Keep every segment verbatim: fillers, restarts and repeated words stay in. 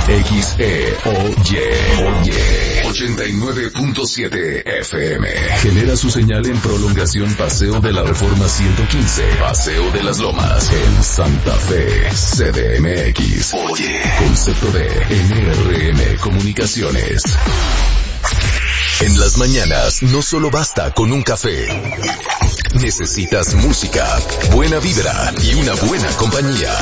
X E Oye, Oye, ochenta y nueve punto siete F M. Genera su señal en prolongación Paseo de la Reforma ciento quince, Paseo de las Lomas, en Santa Fe, C D M X. Oye, concepto de N R M Comunicaciones. En las mañanas no solo basta con un café. Necesitas música, buena vibra y una buena compañía.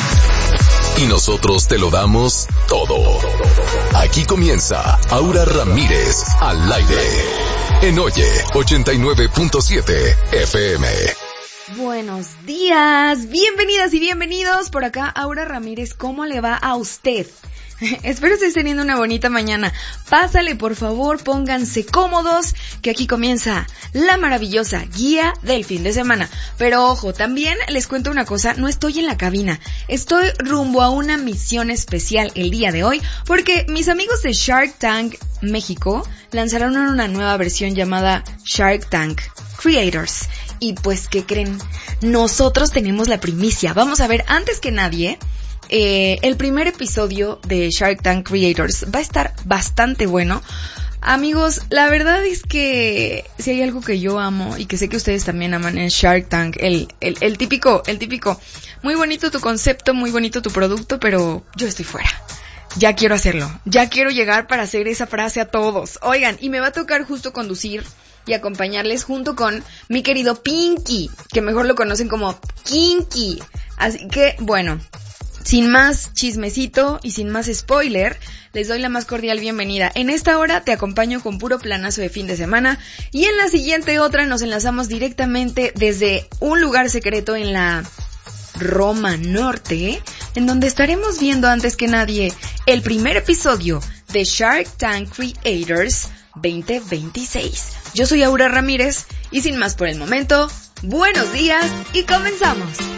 Y nosotros te lo damos todo. Aquí comienza Aura Ramírez al aire. En Oye, ochenta y nueve punto siete F M. Buenos días, bienvenidas y bienvenidos. Por acá Aura Ramírez, ¿cómo le va a usted? Espero estés teniendo una bonita mañana. Pásale, por favor, pónganse cómodos, que aquí comienza la maravillosa guía del fin de semana. Pero ojo, también les cuento una cosa, no estoy en la cabina, estoy rumbo a una misión especial el día de hoy, porque mis amigos de Shark Tank México lanzaron una nueva versión llamada Shark Tank Creators. Y pues, ¿qué creen? Nosotros tenemos la primicia. Vamos a ver, antes que nadie... Eh, el primer episodio de Shark Tank Creators va a estar bastante bueno. Amigos, la verdad es que si hay algo que yo amo y que sé que ustedes también aman en Shark Tank, el, el, el típico, el típico, muy bonito tu concepto, muy bonito tu producto, pero yo estoy fuera. Ya quiero hacerlo, ya quiero llegar para hacer esa frase a todos. Oigan, y me va a tocar justo conducir y acompañarles junto con mi querido Pinky, que mejor lo conocen como Kinky. Así que, bueno... Sin más chismecito y sin más spoiler, les doy la más cordial bienvenida. En esta hora te acompaño con puro planazo de fin de semana y en la siguiente otra nos enlazamos directamente desde un lugar secreto en la Roma Norte, en donde estaremos viendo antes que nadie el primer episodio de Shark Tank Creators veinte veintiséis. Yo soy Aura Ramírez y sin más por el momento, buenos días y comenzamos.